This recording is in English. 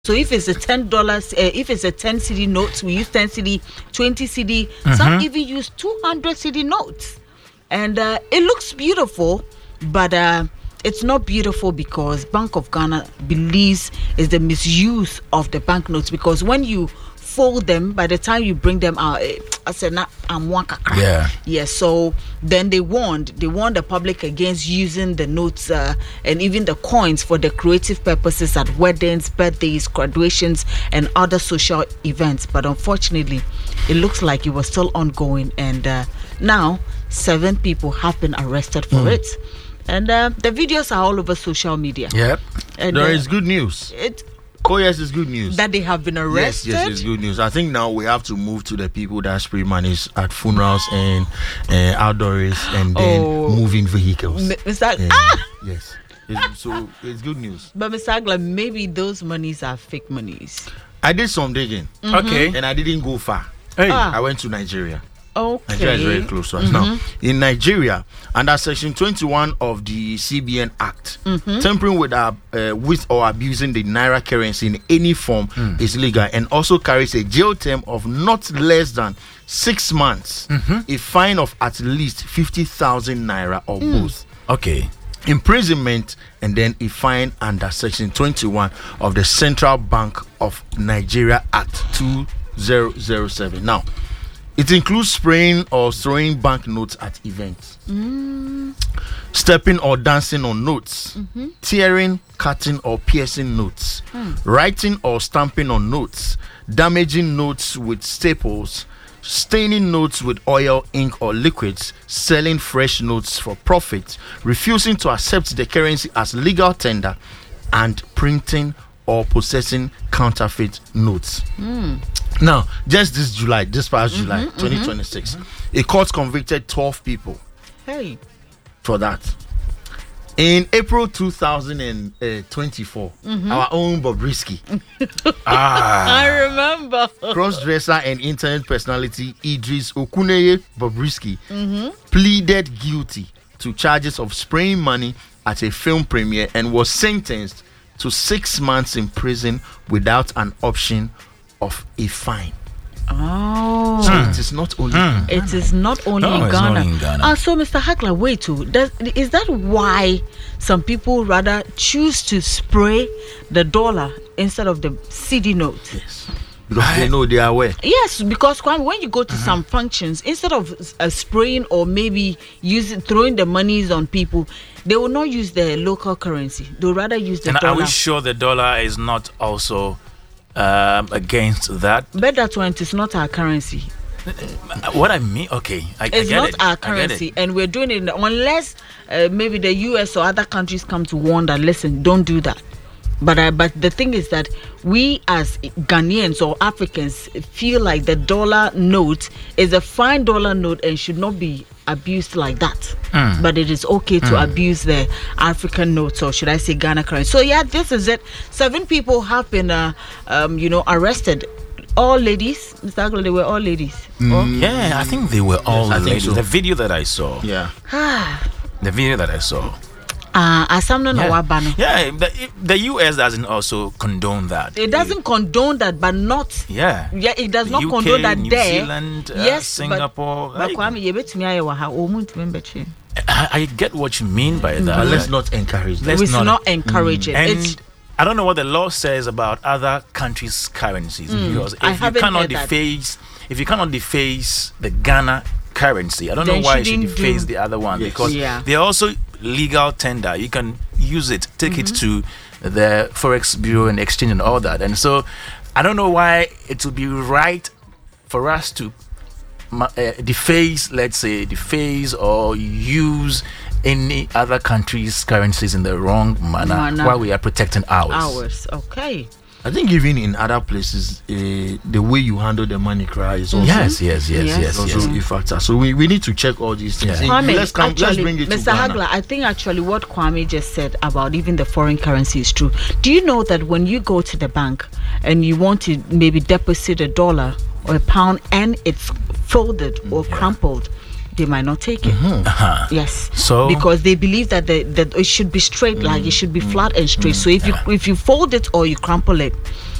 So if it's a $10, if it's a 10 cedi notes, we use 10 cedi, 20 cedi. Some even use 200 cedi notes, and it looks beautiful, but it's not beautiful because Bank of Ghana believes is the misuse of the banknotes, because when you fold them, by the time you bring them out, I said, yeah. So then they warned the public against using the notes and even the coins for the creative purposes at weddings, birthdays, graduations, and other social events. But unfortunately, it looks like it was still ongoing, and now 7 people have been arrested for it. And the videos are all over social media. Yep. And, there is good news. Oh yes, it's good news that they have been arrested. Yes, it's good news. I think now we have to move to the people that spray money at funerals and outdoors, and then moving vehicles. Mr. Yes. So it's good news. But Mr. Agla, maybe those monies are fake monies. I did some digging. Okay. And I didn't go far. Hey. I went to Nigeria. Okay. Nigeria is very close to us. Now, in Nigeria, under Section 21 of the CBN Act, tampering with or abusing the naira currency in any form is legal, and also carries a jail term of not less than 6 months, a fine of at least 50,000 naira or both. Okay. Imprisonment, and then a fine under Section 21 of the Central Bank of Nigeria Act 2007. Now, it includes spraying or throwing banknotes at events, stepping or dancing on notes, tearing, cutting or piercing notes, writing or stamping on notes, damaging notes with staples, staining notes with oil, ink or liquids, selling fresh notes for profit, refusing to accept the currency as legal tender, and printing or possessing counterfeit notes. Now, just this past July 2026, a court convicted 12 people for that. In April 2024, our own Bobrisky, I remember, cross-dresser and internet personality Idris Okuneye Bobrisky, pleaded guilty to charges of spraying money at a film premiere and was sentenced to 6 months in prison without an option of a fine. Oh, so it is not only in Ghana. It is not only in it's Ghana. Only in Ghana. So Mr. Hakla, wait too. Is that why some people rather choose to spray the dollar instead of the CD note? Yes, because they know, they are aware. Yes, because when you go to some functions, instead of spraying or maybe throwing the monies on people, they will not use the local currency. They will rather use the dollar. Are we sure the dollar is not also against that? But that's when it is not our currency. What I mean, okay, it's not our currency, and we're doing it unless maybe the US or other countries come to warn that, listen, don't do that. But the thing is that we as Ghanaians or Africans feel like the dollar note is a fine dollar note and should not be abused like that. But it is okay to abuse the African notes, or should I say Ghana currency. So yeah, this is it. 7 people have been arrested. All ladies, Mr. Aglo, they were all ladies. Yeah, I think they were all ladies. So. The video that I saw. Yeah. The video that I saw. Yeah, the US doesn't also condone that. It doesn't condone that, but not. Yeah, it does not UK, condone that New there. Zealand, yes, Singapore. But I get what you mean by that. But let's not encourage that. We should not encourage it. And I don't know what the law says about other countries' currencies, because if you cannot deface the Ghana currency, I don't know why you should deface the other one, because they're also legal tender. You can use it, take it to the Forex Bureau and exchange and all that. And so I don't know why it would be right for us to deface or use any other country's currencies in the wrong manner while we are protecting ours. Okay. I think even in other places, the way you handle the money cry is also yes. a factor. So we need to check all these things. Kwame, let's bring it Mr. to Ghana. Hagler, I think actually what Kwame just said about even the foreign currency is true. Do you know that when you go to the bank and you want to maybe deposit $1 or £1 and it's folded or crumpled, they might not take it. Yes. So because they believe that that it should be straight, like it should be flat and straight. So if you fold it or you crumple it,